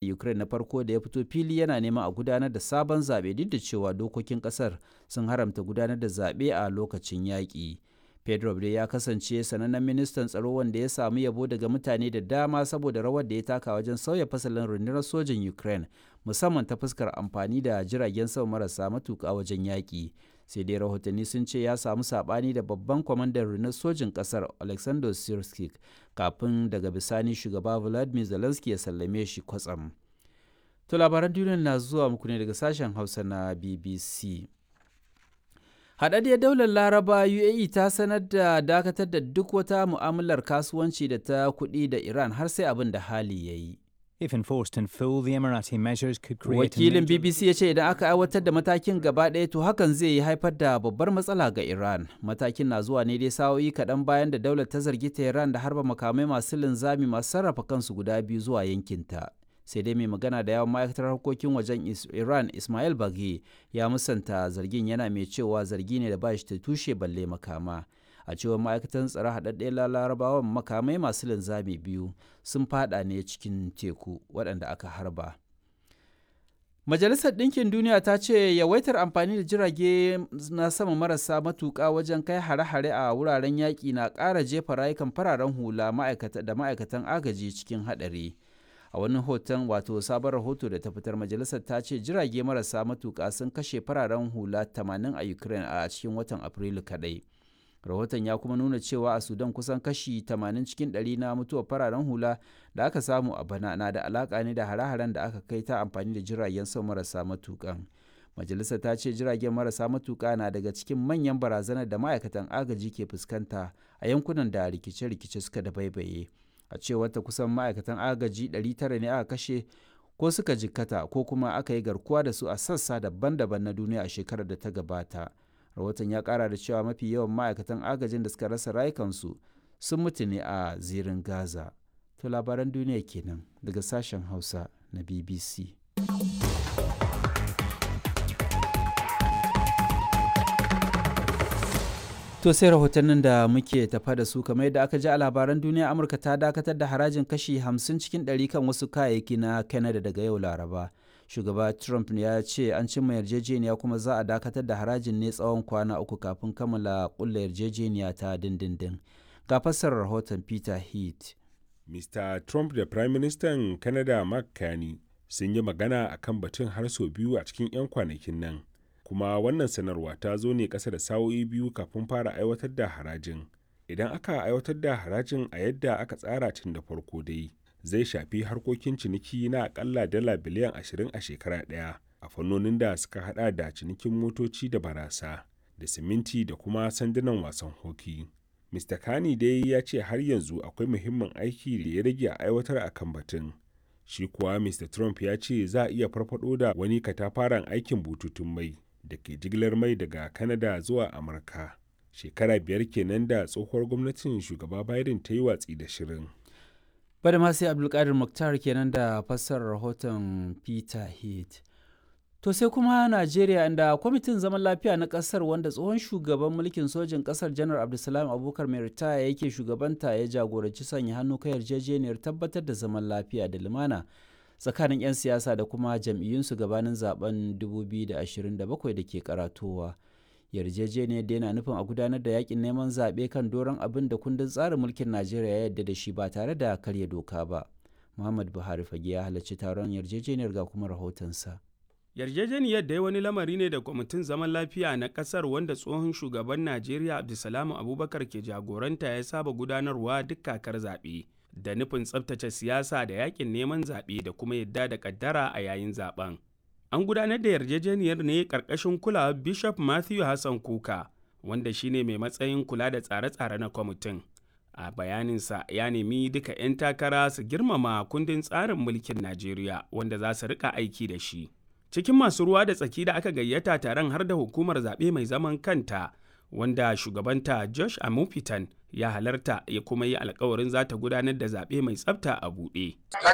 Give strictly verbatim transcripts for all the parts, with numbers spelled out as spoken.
Ukraine na farko da ya fito fili yana neman a gudanar da sabon zaɓe duk da cewa dokokin ƙasar sun haramta gudanar da zaɓe a lokacin yaƙi. Pedro dai ya kasance sanannen ministan tsaro wanda ya samu yabo daga mutane da dama saboda rawar da ya taka wajen sauya fasalin rundunar sojin Ukraine, musamman ta fuskar amfani da jiragen sama marasa matuƙa wajen yaƙi. Sai dai rahotanni sun ce ya samu saɓani da babban kwamandan rundunar sojin ƙasar Alexander Sirskik kafin daga bisani shugaba Volodymyr Zelensky ya sallame shi kwatsam. To labaran duniya na zuwa muku ne daga sashen Hausa na B B C. Haɗaɗɗiyar daular Laraba U A E ta sanar da dakatar da duk wata mu'amalar kasuwanci da ta kuɗi da Iran har sai abin da hali ya yi. If enforced in full, the Emirati measures could create Wakilin B B C ya ce idan aka aiwatar da matakin gaba ɗaya to hakan zai yi haifar da babbar matsala ga Iran. Matakin na zuwa ne dai sa'o'i kaɗan bayan da daular ta zargi Tehran da harba makamai masu linzami masu sarrafa kansu guda biyu zuwa yankinta. Sai dai mai magana da yawan ma'aikatar harkokin wajen Iran Ismail Baghi ya musanta zargin, yana mai cewa zargi ne da ba shi da tushe balle makama. A cewar ma'aikatan tsaro haɗaɗɗen larabawan makamai masu linzami biyu sun fada ne cikin teku waɗanda aka harba. Majalisar Ɗinkin Duniya ta ce yawaitar amfani da jirage na sama marasa matuƙa wajen kai hare-hare a wuraren yaƙi na ƙara jefa rayukan fararen hula da ma'aikatan agaji cikin haɗari. A wani hoton wato sabon rahoto da ta fitar, majalisar ta ce jirage marasa matuƙa sun kashe fararen hula tamanin a Ukraine a cikin watan Afrilu kaɗai. Rahoton ya kuma nuna cewa a Sudan kusan kashi tamanin cikin ɗari na mutuwar fararen hula da aka samu a bana na da alaƙa ne da hare-haren da aka kai ta amfani da jiragen sama marasa matuƙan. Majalisar ta ce jiragen marasa matuƙa na daga cikin manyan barazanar da ma'aikatan agaji ke fuskanta a yankunan da rikice-rikice suka dabaibaye. A cewar ta kusan ma'aikatan agaji ɗari tara ne aka kashe ko suka jikkata ko kuma aka yi garkuwa da su a sassa daban-daban na duniya a shekarar da ta gabata. Rahoton ya kara da cewa mafi yawan ma'aikatan agajin da suka rasa rayukansu sun mutu ne a zirin Gaza. To labaran duniya kenan daga sashen Hausa na B B C. To sai rahotannin da muke tafa da su, kamar yadda aka ji a labaran duniya, Amurka ta dakatar da harajin kashi hamsin cikin ɗari kan wasu kayayyaki na Canada daga yau Laraba. Shugaba Trump ya ce an cimma yarjejeniya kuma za a dakatar da harajin ne tsawon kwana uku kafin kammala ƙulla yarjejeniya ta dindindin. Ga fassarar rahoton Peter Heath. Mister Trump da Prime Minister Canada Mark Carney sun yi magana a kan batun har sau biyu a cikin 'yan kwanakin nan. Kuma wannan sanarwa ta zo ne ƙasa da sa'o'i biyu kafin fara aiwatar da harajin. Idan aka aiwatar da harajin a yadda aka tsara tun da farko dai, zai shafi harkokin ciniki na akalla dala biliyan ashirin a shekara ɗaya a fannonin da suka hada da cinikin motoci da barasa da siminti da kuma sandunan wasan hoki. Mister Carney dai ya ce har yanzu akwai muhimmin aiki da ya rage a aiwatar a kan batun. Shi kuwa Mister Trump ya ce za a iya farfado da wani katafaren aikin bututun mai da ke jigilar mai daga Canada zuwa Amurka. Shekara biyar kenan da tsohuwar gwamnatin shugaba Biden ta yi watsi da shirin. Bada ma sai Abdulkadir Mukhtar kenan da fassarar rahoton Peter Heath. To sai kuma Najeriya, inda kwamitin zaman lafiya na kasar wanda tsohon shugaban mulkin sojin kasar Janar Abdulsalam Abubakar mai ritaya yake shugabanta ya jagoranci sanya hannu kan yarjejeniyar tabbatar da zaman lafiya da lumana tsakanin 'yan siyasa da kuma jam'iyyunsu gabanin zaben dubu biyu da ashirin da bakwai da ke karatowa. Yarjejeniyar da yana nufin a gudanar da yakin neman zaɓe kan doron abin da kundin tsarin mulkin Najeriya ya yarda da shi ba tare da karya doka ba. Muhammad Buhari Fage ya halarci taron yarjejeniyar, ga kuma rahotonsa. Yarjejeniyar dai wani lamari ne da kwamitin zaman lafiya na kasar wanda tsohon shugaban Najeriya Abdulsalam Abubakar ke jagoranta ya saba gudanarwa duk kakar zaɓe, da nufin tsabtace siyasa da yakin neman zaɓe da kuma yadda da kaddara a yayin zaben. An gudanar da yarjejeniyar ne ƙarƙashin kulawar Bishop Matthew Hassan Kuka, wanda shine mai matsayin kula da tsare-tsare na kwamitin. A bayaninsa ya nemi duka 'yan takara su girmama kundin tsarin mulkin Najeriya wanda za su rika aiki da shi. Cikin masu ruwa da tsaki da aka gayyata taron har da hukumar zaɓe mai zaman kanta, wanda shugabanta Josh Amupitan ya halarta ya kuma yi alkawarin za ta gudanar da zaɓe mai tsafta a buɗe.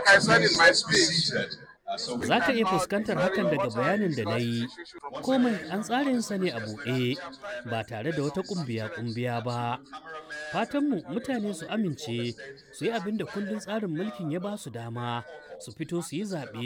Za ka iya fuskantar hakan daga bayanin da na yi, komai an tsarinsa ne a buɗe ba tare da wata ƙumbiya-ƙumbiya ba. Fatanmu mutane su amince su yi abin da kundin tsarin mulkin ya ba su dama, su fito su yi zaɓe